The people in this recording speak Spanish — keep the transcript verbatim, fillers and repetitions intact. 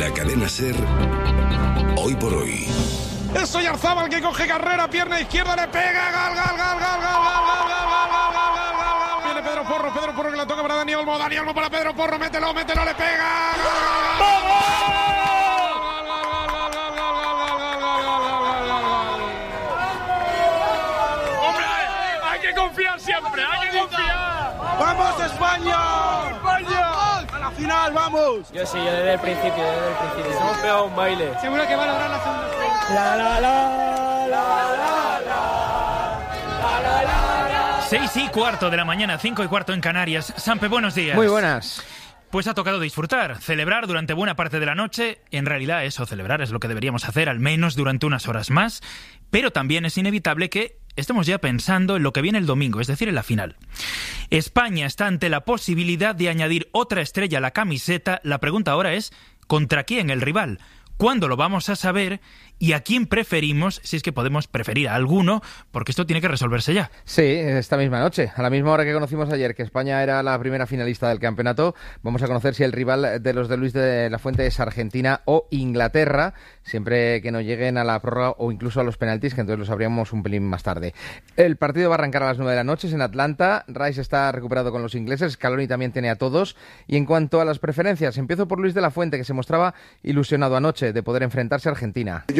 la cadena SER, Hoy por Hoy. Es Oyarzábal que coge carrera, pierna izquierda, le pega, gal, gal, gal, gal, gal, gal, gal, gal, gal, gal, gal, gal. Viene Pedro Porro, Pedro Porro que la toca para Dani Olmo, Dani Olmo para Pedro Porro, mételo, mételo, le pega. ¡Hombre! Hay que confiar siempre, hay que confiar. ¡Vamos España! ¡España! ¡A la final, vamos! Yo sí, yo desde el principio, desde el principio. Se hemos pegado un baile. Seguro que va a lograr la segunda. La la la la la la la la la. Seis y cuarto de la mañana, cinco y cuarto en Canarias. Sampe, buenos días. Muy buenas. Pues ha tocado disfrutar, celebrar durante buena parte de la noche. En realidad eso, celebrar es lo que deberíamos hacer, al menos durante unas horas más. Pero también es inevitable que estemos ya pensando en lo que viene el domingo, es decir, en la final. España está ante la posibilidad de añadir otra estrella a la camiseta. La pregunta ahora es, ¿contra quién el rival? ¿Cuándo lo vamos a saber? ¿Y a quién preferimos? Si es que podemos preferir a alguno, porque esto tiene que resolverse ya. Sí, esta misma noche. A la misma hora que conocimos ayer que España era la primera finalista del campeonato, vamos a conocer si el rival de los de Luis de la Fuente es Argentina o Inglaterra, siempre que no lleguen a la prórroga o incluso a los penaltis, que entonces lo sabríamos un pelín más tarde. El partido va a arrancar a las nueve de la noche, es en Atlanta. Rice está recuperado con los ingleses, Scaloni también tiene a todos. Y en cuanto a las preferencias, empiezo por Luis de la Fuente, que se mostraba ilusionado anoche de poder enfrentarse a Argentina.